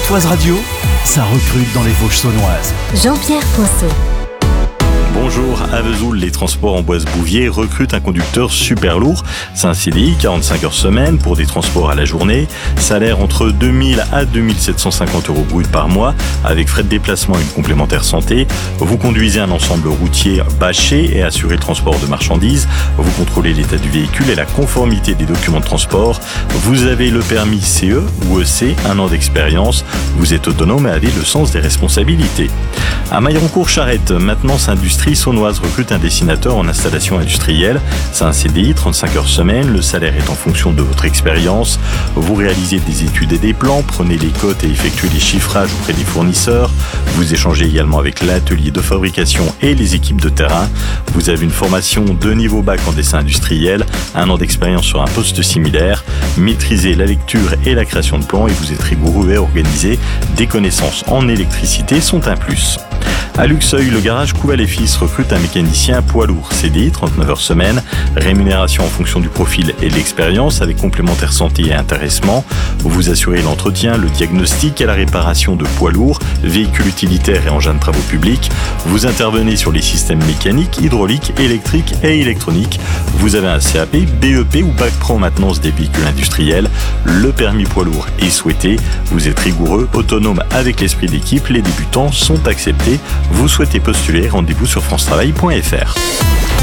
Pontoise Radio, ça recrute dans les Vosges saunoises. Jean-Pierre Ponceau. Bonjour, à Vesoul, les transports en Boise-Bouvier recrutent un conducteur super lourd. C'est un CDI, 45 heures semaine pour des transports à la journée. Salaire entre 2000 à 2750 euros brut par mois, avec frais de déplacement et une complémentaire santé. Vous conduisez un ensemble routier bâché et assurez le transport de marchandises. Vous contrôlez l'état du véhicule et la conformité des documents de transport. Vous avez le permis CE ou EC, 1 an d'expérience. Vous êtes autonome et avez le sens des responsabilités. À Mailleroncourt-Charette, Maintenance Industrie saunoise recrute un dessinateur en installation industrielle. C'est un CDI, 35 heures semaine. Le salaire est en fonction de votre expérience. Vous réalisez des études et des plans, prenez les cotes et effectuez les chiffrages auprès des fournisseurs. Vous échangez également avec l'atelier de fabrication et les équipes de terrain. Vous avez une formation de niveau bac en dessin industriel, 1 an d'expérience sur un poste similaire. Maîtrisez la lecture et la création de plans et vous êtes rigoureux et organisé. Des connaissances en électricité sont un plus. À Luxeuil, le garage Couval et Fils recrute un mécanicien poids lourd, CDI, 39 heures semaine, rémunération en fonction du profil et de l'expérience avec complémentaire santé et intéressement. Vous assurez l'entretien, le diagnostic et la réparation de poids lourds, véhicules utilitaires et engins de travaux publics. Vous intervenez sur les systèmes mécaniques, hydrauliques, électriques et électroniques. Vous avez un CAP, BEP ou Bac Pro en maintenance des véhicules industriels. Le permis poids lourd est souhaité. Vous êtes rigoureux, autonome avec l'esprit d'équipe. Les débutants sont acceptés. Vous souhaitez postuler, rendez-vous sur francetravail.fr.